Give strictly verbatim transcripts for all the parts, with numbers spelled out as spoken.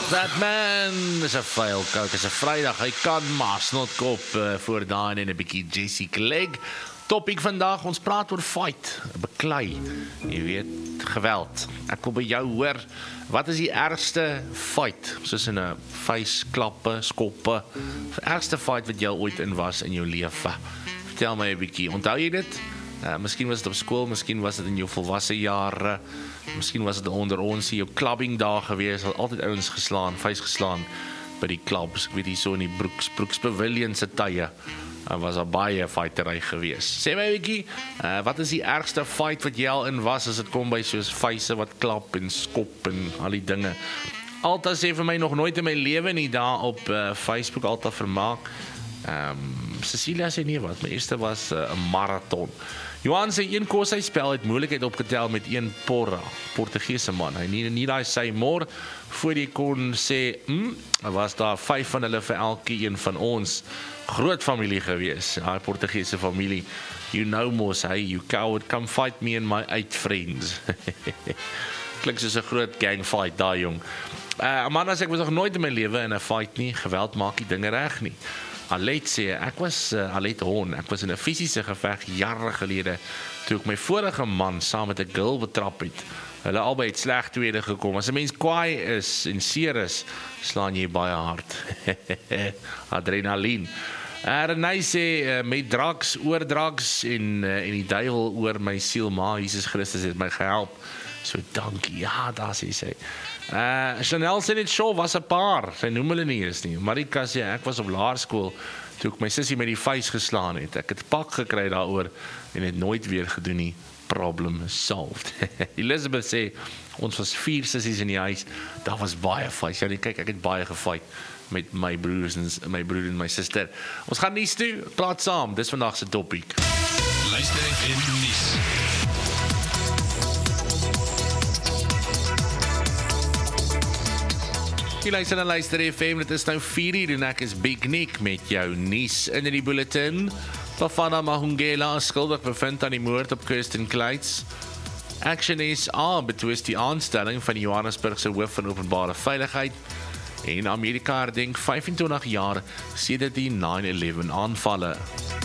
That man is 'n vuil kouk, is 'n Vrydag, hy kan maar snotkop uh, voor daan en 'n bietjie Jessie Clegg. Topic vandag, ons praat oor fight, beklei, jy weet, geweld. Ek wil by jou hoor, wat is die ergste fight, soos in 'n face, klappe, skoppe, die ergste fight wat jy ooit in was in jou lewe? Vertel my 'n bietjie, onthou jy dit? Uh, miskien was dit op skool, miskien was dit in jou volwasse jare, miskien was dit onder ons hier, jou clubbing dae gewees, het altyd ouens geslaan, vuis geslaan by die clubs, ek weet hier so in die Brooks, Brooks Pavilion se tye, uh, was daar baie fighterry gewees. Sê my 'n bietjie, uh, wat is die ergste fight wat jy al in was, as dit kom by soos vuise wat klap en skop en al die dinge? Alta sê vir my nog nooit in my lewe nie, daar op uh, Facebook, Alta vermaak. Um, Cecilia sê nee wat, my eerste was 'n uh, marathon. Johan sê een kos hy spel het moeilikheid opgetel met een porra, Portugese man. Hy nie nie daai sy mor voor jy kon sê, hm, was daar vyf van hulle vir elke een van ons. Groot familie gewees, daai Portugese familie. You know mos, hey, you coward, come fight me and my eight friends. Klink soos 'n groot gang fight daar jong. Uh, Amanda sê ek was nog nooit in my lewe in 'n fight nie, geweld maak die dinge reg nie. Alet sê, ek was uh, Alet Hon, ek was in 'n fisiese geveg jare gelede, toe ek my vorige man saam met 'n girl betrap het. Hulle albei het sleg tweede gekom. As 'n mens kwaai is en seer is, slaan jy baie hard. Adrenalien. Uh, Renay sê, uh, met drugs, oor drugs en, uh, en die duiwel oor my siel, maar Jesus Christus het my gehelp. So dankie, ja, daar sê sy. Uh, Chanel sê net show was 'n paar, sy noem hulle nie eens nie. Marika sê, ek was op laerskool, toe ek my sussie met die vuis geslaan het. Ek het pak gekry daaroor en het nooit weer gedoen nie. Problem solved. Elizabeth sê, ons was vier sissies in die huis, daar was baie vuis. Ja, kyk, ek het baie gefight met my broers en my broer en my suster. Ons gaan nuus toe, praat saam, dis vandag se topic. Luister en nuus. Jy luister en luister F M, dit is nou vier uur en ek is Big Nick met jou nuus in die bulletin. Bafana Mahungela is skuldig bevind aan die moord op Kirsten Kleitz. Action S A betwis die aanstelling van die Johannesburgse hoof van openbare veiligheid. En Amerika herdenk vyfentwintig jaar sedert die nine eleven aanvalle.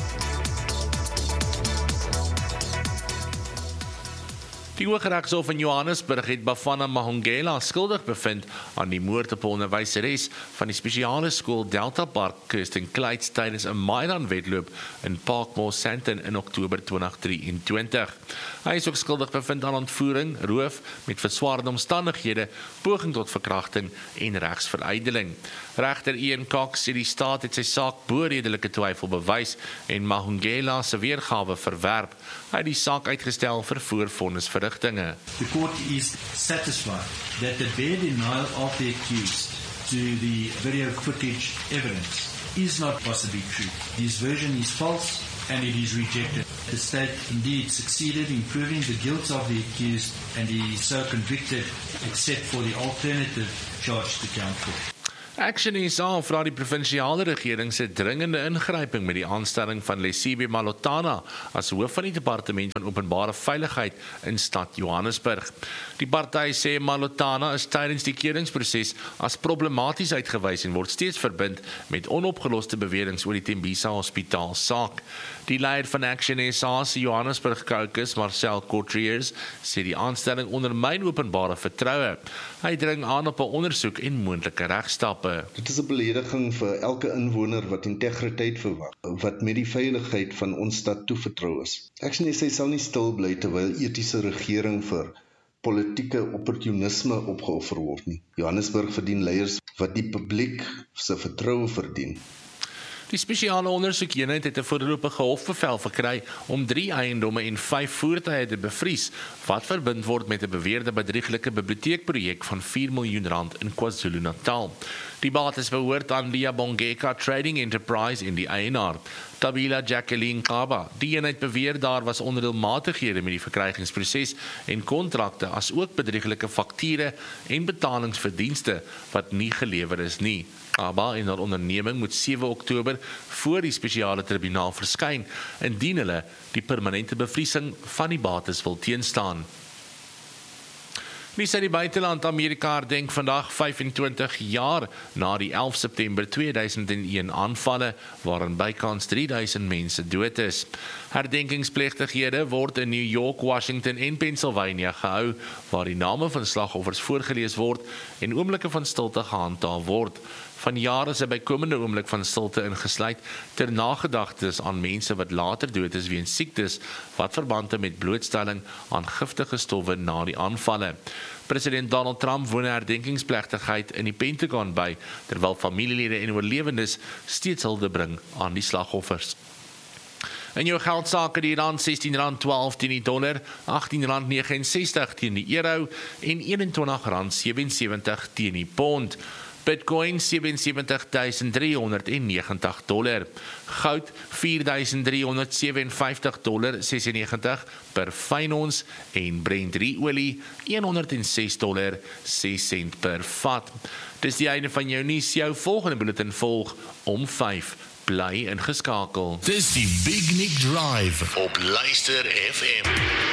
Die Hooggeregshof in Johannesburg het Bafana Mahungela skuldig bevind aan die moord op 'n onderwyseres van die spesiale skool Delta Park, Kirsten Kleitz, tydens 'n Maidan-wedloop in Parkmore Sandton in Oktober twintig drieëntwintig. Hy is ook skuldig bevind aan ontvoering, roof met verswaarde omstandighede, poging tot verkrachting en regsverydeling. Regter Ian Cox sê die staat het sy saak bo redelike twyfel bewys en Mahungela se weergawe verwerp. Hy het die saak uitgestel vir voorvonnisverrigtinge. The court is satisfied that the bare denial of the accused to the video footage evidence is not possibly true. His version is false and it is rejected. The state indeed succeeded in proving the guilt of the accused and he is so convicted except for the alternative charge to count for. Action S A vra die provinsiale regering se dringende ingryping met die aanstelling van Lesibe Malotana as hoof van die departement van openbare veiligheid in stad Johannesburg. Die party sê Malotana is tydens die keuringsproses as problematies uitgewys en word steeds verbind met onopgeloste beweringe oor die Tembisa Hospitaal saak. Die leier van Action S A se Johannesburg caucus, Marcel Cotriers, sê die aanstelling ondermyn openbare vertroue. Hy dring aan op 'n ondersoek en moontlike regstappe. Dit is 'n belediging vir elke inwoner wat integriteit verwag, wat met die veiligheid van ons stad toevertrou is. Action S A sal nie stil bly terwyl etiese regering vir politieke opportunisme opgeoffer word nie. Johannesburg verdien leiers wat die publiek se vertroue verdien. Die spesiale ondersoekeenheid het 'n voorlopige hofbevel verkry om drie eiendomme en vyf voertuie te bevries, wat verbind word met 'n beweerde bedrieglike biblioteekprojek van vier miljoen rand in KwaZulu-Natal. Die bates behoort aan Lia Bongeka Trading Enterprise en die eienaar, Tabila Jacqueline Kaba. Die eenheid beweer daar was onredelmatighede met die verkrygingsproses en kontrakte, as ook bedrieglike fakture en betalings vir dienste wat nie gelewer is nie. Kaba en haar onderneming moet sewe Oktober voor die spesiale tribunaal verskyn, indien hulle die permanente bevriesing van die bates wil teenstaan. Nuus uit die buiteland. Amerika herdenk vandag vyfentwintig jaar na die elf September tweeduisend een aanvalle waarin bykans drie duisend mense dood is. Herdenkingsplegtighede word in New York, Washington en Pennsylvania gehou waar die name van slagoffers voorgelees word en oomblikke van stilte gehandhaaf word. Vanjaar is 'n bykomende oomblik van stilte ingesluit ter nagedagtes aan mense wat later dood is weens siektes wat verband het met blootstelling aan giftige stowwe na die aanvalle. President Donald Trump woon 'n herdenkingsplegtigheid in die Pentagon by, terwyl familielede en oorlewendes steeds hulde bring aan die slagoffers. In jou geldsaake die rand sestien rand twaalf teen die dollar, agttien rand ses nege teen die euro en eenentwintig rand sewe ses sewe teen die pond. Bitcoin sewe sewe duisend drie honderd negentig dollar. Goud vier duisend drie honderd vyf sewe dollar negenses per fyn ons en Brent olie een honderd ses dollar ses sent per vat. Dis die einde van jou nuus. Jou volgende bulletin volg om vyf. Bly ingeskakel. Dis die Big Nick Drive op Luister F M.